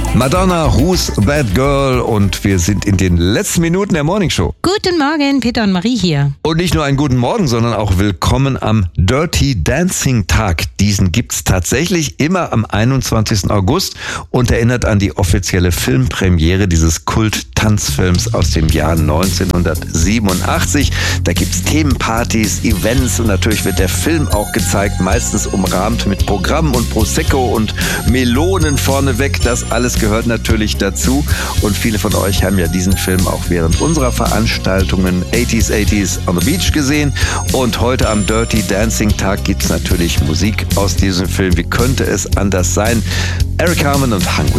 Madonna, Who's That Girl? Und wir sind in den letzten Minuten der Morning Show. Guten Morgen, Peter und Marie hier. Und nicht nur einen guten Morgen, sondern auch willkommen am Dirty Dancing Tag. Diesen gibt's tatsächlich immer am 21. August und erinnert an die offizielle Filmpremiere dieses Kult-Tanzfilms aus dem Jahr 1987. Da gibt's Themenpartys, Events und natürlich wird der Film auch gezeigt, meistens umrahmt mit Programm und Prosecco und Melonen vorneweg. Das alles gehört natürlich dazu und viele von euch haben ja diesen Film auch während unserer Veranstaltungen 80s on the Beach gesehen und heute am Dirty Dancing Tag gibt's natürlich Musik aus diesem Film. Wie könnte es anders sein? Eric Carmen und Hungry